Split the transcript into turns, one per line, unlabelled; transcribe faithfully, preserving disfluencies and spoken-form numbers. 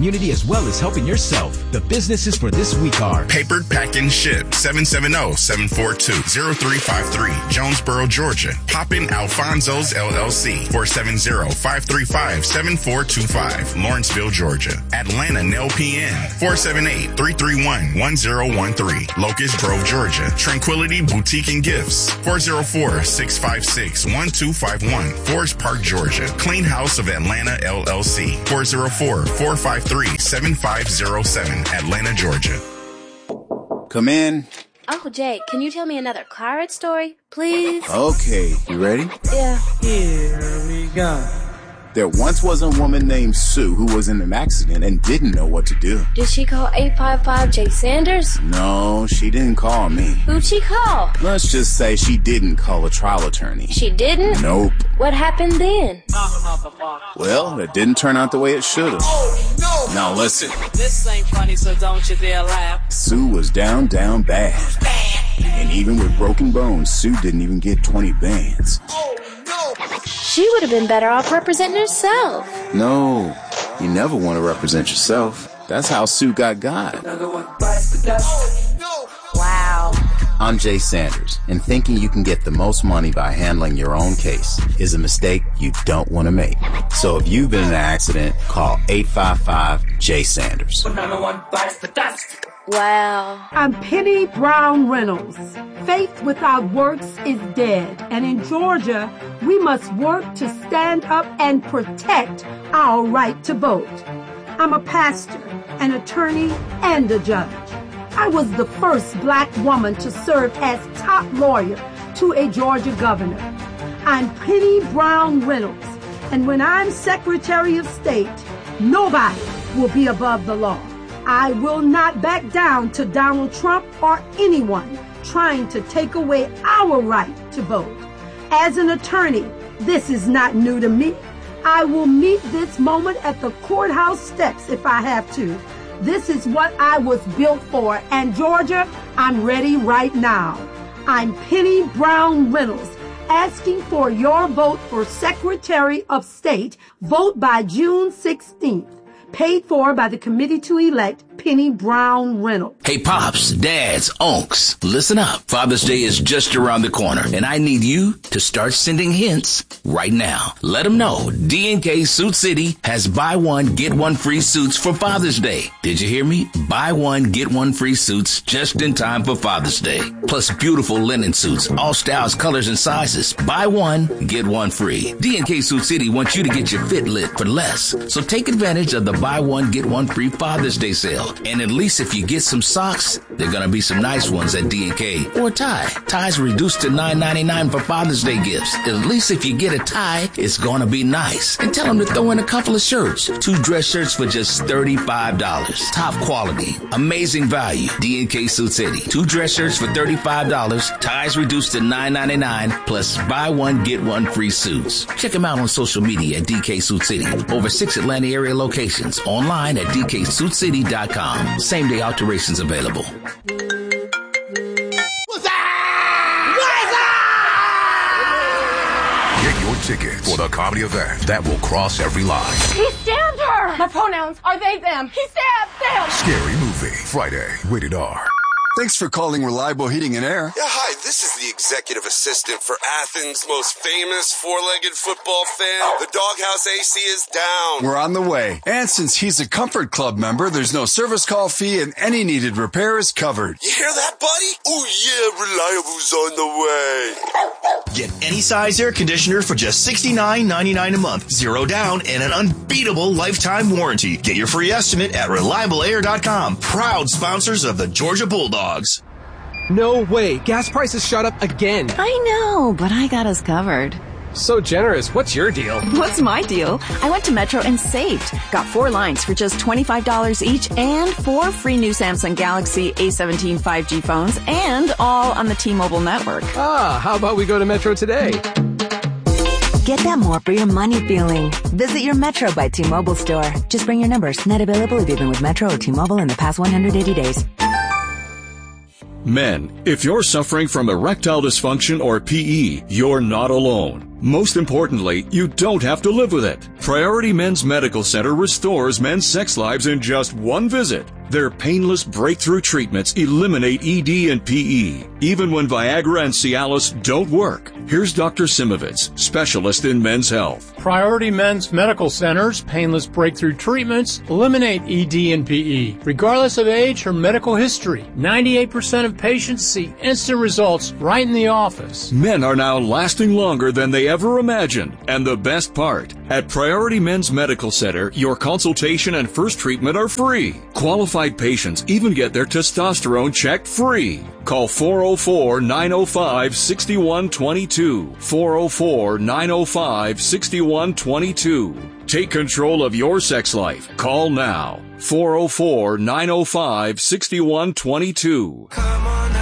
community as well as helping yourself. The businesses for this week are
Papered Pack and Ship, seven seven zero, seven four two, zero three five three, Jonesboro, Georgia. Poppin' Alfonso's L L C, four seven zero, five three five, seven four two five, Lawrenceville, Georgia. Atlanta Nail P N, four seven eight, three three one, one zero one three, Locust Grove, Georgia. Tranquility Boutique and Gifts, four zero four, six five six, one two five one, Forest Park, Georgia. Clean House of Atlanta L L C, four zero four, four five three, seven five zero seven, Atlanta, Georgia.
Come in.
Uncle Jake, can you tell me another car ride story, please?
Okay, you ready?
Yeah.
Here we go.
There once was a woman named Sue who was in an accident and didn't know what to do.
Did she call eight five five Jay Sanders?
No, she didn't call me.
Who'd she call?
Let's just say she didn't call a trial attorney.
She didn't?
Nope.
What happened then?
Well, it didn't turn out the way it should have.
Oh, no!
Now listen.
This ain't funny, so don't you dare laugh.
Sue was down, down bad. Bad. And even with broken bones, Sue didn't even get twenty bands.
Oh, no!
She would have been better off representing herself.
No, you never want to represent yourself. That's how Sue got God.
Oh, no!
Wow.
I'm Jay Sanders, and thinking you can get the most money by handling your own case is a mistake you don't want to make. So if you've been in an accident, call eight five five Jay Sanders.
Wow.
I'm Penny Brown Reynolds. Faith without works is dead. And in Georgia, we must work to stand up and protect our right to vote. I'm a pastor, an attorney, and a judge. I was the first black woman to serve as top lawyer to a Georgia governor. I'm Penny Brown Reynolds. And when I'm Secretary of State, nobody will be above the law. I will not back down to Donald Trump or anyone trying to take away our right to vote. As an attorney, this is not new to me. I will meet this moment at the courthouse steps if I have to. This is what I was built for. And Georgia, I'm ready right now. I'm Penny Brown Reynolds, asking for your vote for Secretary of State. Vote by June sixteenth. Paid for by the committee to elect Penny Brown Reynolds.
Hey, pops, dads, unks, listen up. Father's Day is just around the corner, and I need you to start sending hints right now. Let them know D and K Suit City has buy one, get one free suits for Father's Day. Did you hear me? Buy one, get one free suits just in time for Father's Day. Plus beautiful linen suits, all styles, colors, and sizes. Buy one, get one free. D and K Suit City wants you to get your fit lit for less. So take advantage of the buy one, get one free Father's Day sale. And at least if you get some socks, they're going to be some nice ones at D and K. Or a tie. Ties reduced to nine ninety-nine for Father's Day gifts. At least if you get a tie, it's going to be nice. And tell them to throw in a couple of shirts. Two dress shirts for just thirty-five dollars. Top quality. Amazing value. D and K Suit City. Two dress shirts for thirty-five dollars. Ties reduced to nine ninety-nine. Plus buy one, get one free suits. Check them out on social media at D K Suit City. Over six Atlanta area locations. Online at d k suit city dot com. Same day alterations available.
What's Get your tickets for the comedy event that will cross every line.
He stabbed her! My pronouns are they, them. He stabbed them!
Scary Movie. Friday. Rated R.
Thanks for calling Reliable Heating and Air.
Yeah, hi, this is the executive assistant for Athens' most famous four-legged football fan. The Doghouse A C is down.
We're on the way. And since he's a Comfort Club member, there's no service call fee and any needed repair is covered.
You hear that, buddy? Oh, yeah, Reliable's on the way.
Get any size air conditioner for just sixty-nine ninety-nine a month. Zero down and an unbeatable lifetime warranty. Get your free estimate at reliable air dot com. Proud sponsors of the Georgia Bulldogs.
No way. Gas prices shot up again.
I know, but I got us covered.
So generous. What's your deal?
What's my deal? I went to Metro and saved. Got four lines for just twenty-five dollars each and four free new Samsung Galaxy A seventeen five G phones and all on the T-Mobile network.
Ah, how about we go to Metro today?
Get that more for your money feeling. Visit your Metro by T-Mobile store. Just bring your numbers. Net available if you've been with Metro or T-Mobile in the past one hundred eighty days.
Men, if you're suffering from erectile dysfunction or P E, you're not alone. Most importantly, you don't have to live with it. Priority Men's Medical Center restores men's sex lives in just one visit. Their painless breakthrough treatments eliminate E D and P E, even when Viagra and Cialis don't work. Here's Doctor Simovitz, specialist in men's health.
Priority Men's Medical Center's painless breakthrough treatments eliminate E D and P E, regardless of age or medical history. ninety-eight percent of patients see instant results right in the office.
Men are now lasting longer than they ever imagined. And the best part, at Priority Men's Medical Center, your consultation and first treatment are free. Qualified patients even get their testosterone checked free. Call four oh four, nine oh five, six one two two. four oh four, nine oh five, six one two two. Take control of your sex life. Call now. four oh four, nine oh five, six one two two. Come on.